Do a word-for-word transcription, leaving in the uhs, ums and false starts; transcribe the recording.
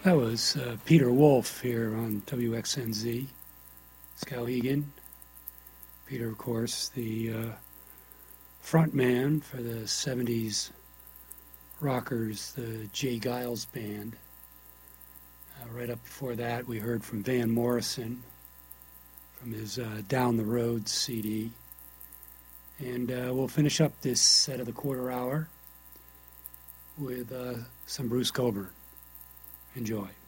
That was uh, Peter Wolf here on W X N Z, Skowhegan. Peter, of course, the uh, front man for the seventies rockers, the Jay Giles Band. Uh, right up before that, we heard from Van Morrison from his uh, Down the Road C D. And uh, we'll finish up this set of the quarter hour with uh, some Bruce Cockburn. Enjoy.